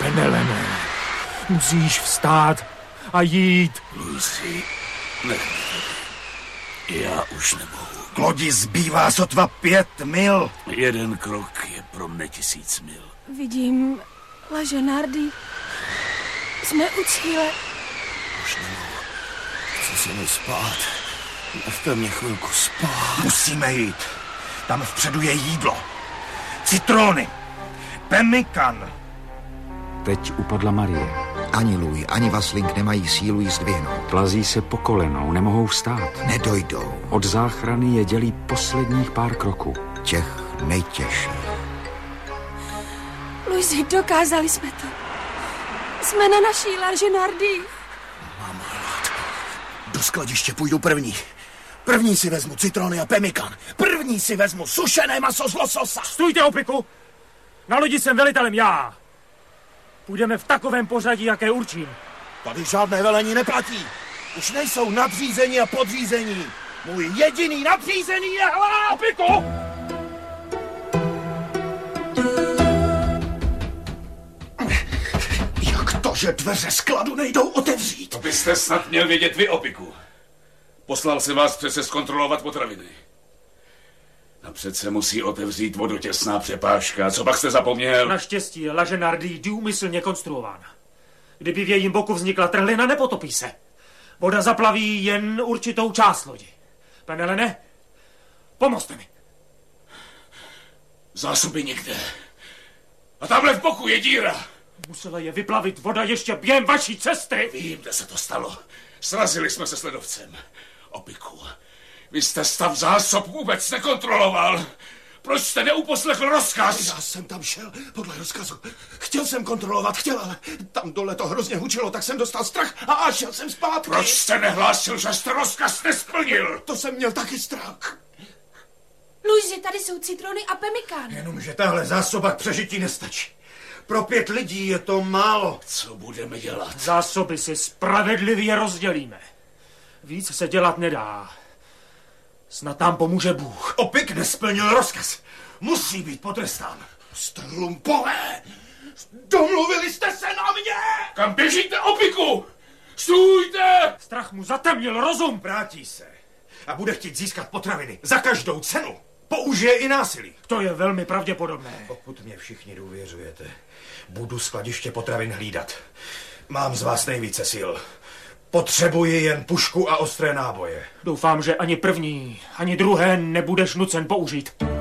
Penelene, musíš vstát a jít. Luisi, já už nemohu. K lodi zbývá sotva 5 mil. 1 krok je pro mne 1000 mil. Vidím Lažanardy. Jsme u cíle. Už nemohu. Chci se mi spát. Nechte mě chvilku spát. Musíme jít. Tam vpředu je jídlo. Citrony. Pemmikan. Teď upadla Marie. Ani Louis, ani Vasling nemají sílu jí zdvihnout. Plazí se po kolenou, nemohou vstát. Nedojdou. Od záchrany je dělí posledních pár kroků. Těch nejtěžších. Luisi, dokázali jsme to. Jsme na naší Lažanardy. Mám hlad. Do skladiště půjdu první. První si vezmu citrony a pemmikan. První si vezmu sušené maso z lososa. Stůjte, Opiku! Na lodi jsem velitelem já. Půjdeme v takovém pořadí, jaké určím. Tady žádné velení neplatí. Už nejsou nadřízení a podřízení. Můj jediný nadřízený je hlad. Opiku! Jak to, že dveře skladu nejdou otevřít? To byste snad měl vědět vy, Opiku. Poslal jsem vás přece zkontrolovat potraviny. Napřed se musí otevřít vodotěsná přepážka. Co pak jste zapomněl? Naštěstí je Lažanardy důmyslně konstruována. Kdyby v jejím boku vznikla trhlina, nepotopí se. Voda zaplaví jen určitou část lodi. Penelene, pomozte mi. Zásoby někde. A tamhle v boku je díra. Musela je vyplavit voda ještě během vaší cesty. Vím, kde se to stalo. Srazili jsme se s ledovcem. Opiku, vy jste stav zásob vůbec nekontroloval. Proč jste neuposlechl rozkaz? Já jsem tam šel podle rozkazu. Chtěl jsem kontrolovat, ale tam dole to hrozně hučilo, tak jsem dostal strach a šel jsem zpátky. Proč jste nehlásil, že jste rozkaz nesplnil? To jsem měl taky strach. Luisi, tady jsou citrony a pemmikan. Jenomže tahle zásoba k přežití nestačí. Pro 5 lidí je to málo. Co budeme dělat? Zásoby si spravedlivě rozdělíme. Víc se dělat nedá. Snad nám pomůže Bůh. Opik nesplnil rozkaz. Musí být potrestán. Jste lumpové! Domluvili jste se na mě! Kam běžíte, Opiku? Stůjte! Strach mu zatemnil rozum. Vrátí se a bude chtít získat potraviny za každou cenu. Použije i násilí. To je velmi pravděpodobné. Pokud mě všichni důvěřujete, budu skladiště potravin hlídat. Mám z vás nejvíce sil. Potřebuji jen pušku a ostré náboje. Doufám, že ani první, ani druhé nebudeš nucen použít.